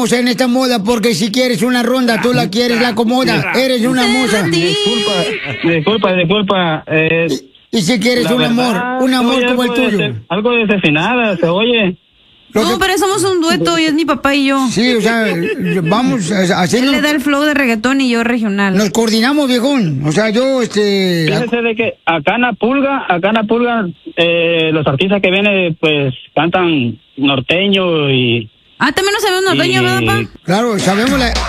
en esta moda porque si quieres una ronda, tú la quieres, la acomoda. Eres una musa. Disculpa. Y si quieres un amor como el tuyo. Algo desafinada, se oye. No, pero somos un dueto y es mi papá y yo. Sí, o sea, vamos haciendo... Él le da el flow de reggaetón y yo regional. Nos coordinamos, viejón. O sea, yo, Fíjese de que acá en la pulga, los artistas que vienen, pues, cantan norteño y... Ah, ¿también no sabemos norteño, verdad, papá? Claro, sabemos